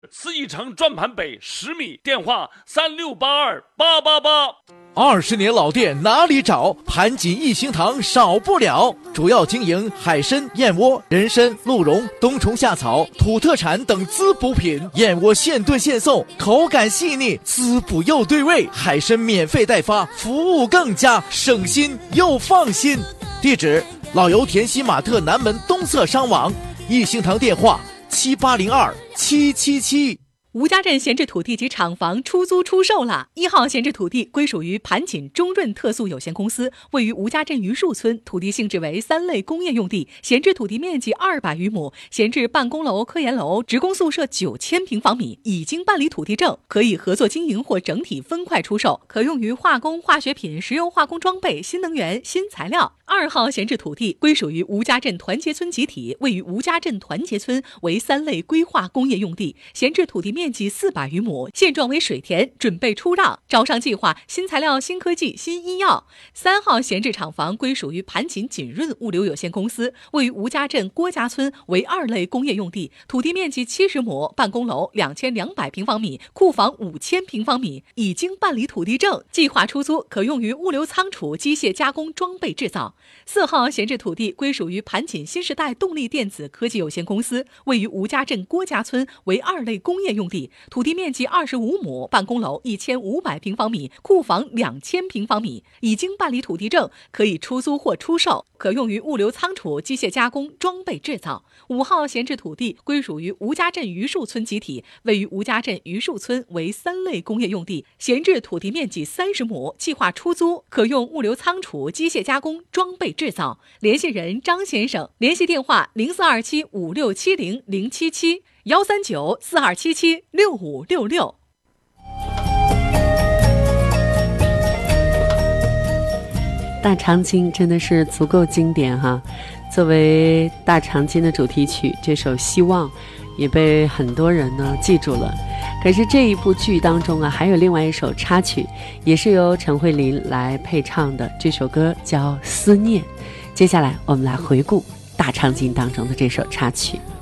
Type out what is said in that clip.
思义城转盘北10米，电话36828888。 20年老店哪里找？盘锦一星堂少不了。主要经营海参、燕窝、人参、鹿茸、冬虫夏草、土特产等滋补品。燕窝现炖现送，口感细腻，滋补又对味。海参免费代发，服务更佳，省心又放心。地址：老油田西马特南门东侧商网。一星堂电话：7802-777。 吴家镇闲置土地及厂房出租出售了。1号闲置土地归属于盘锦中润特速有限公司，位于吴家镇榆树村，土地性质为3类工业用地，闲置土地面积200余亩，闲置办公楼、科研楼、职工宿舍9000平方米，已经办理土地证，可以合作经营或整体分块出售，可用于化工、化学品、石油化工装备、新能源、新材料。2号闲置土地归属于吴家镇团结村集体，位于吴家镇团结村，为3类规划工业用地，闲置土地面积400余亩，现状为水田，准备出让，招商计划新材料、新科技、新医药。3号闲置厂房归属于盘锦锦润物流有限公司，位于吴家镇郭家村，为2类工业用地，土地面积70亩，办公楼2200平方米，库房5000平方米，已经办理土地证，计划出租，可用于物流仓储、机械加工、装备制造。4号闲置土地归属于盘锦新时代动力电子科技有限公司，位于吴家镇郭家村，为2类工业用地，土地面积25亩，办公楼1500平方米，库房2000平方米，已经办理土地证，可以出租或出售，可用于物流仓储、机械加工、装备制造。5号闲置土地归属于吴家镇榆树村集体，位于吴家镇榆树村，为3类工业用地，闲置土地面积30亩，计划出租，可用物流仓储、机械加工、装备制造。联系人张先生，联系电话0427567077，13942776566。 大长今真的是足够经典哈，作为大长今的主题曲，这首《希望》也被很多人呢记住了。可是这一部剧当中啊，还有另外一首插曲，也是由陈慧琳来配唱的，这首歌叫《思念》。接下来我们来回顾大长今当中的这首插曲。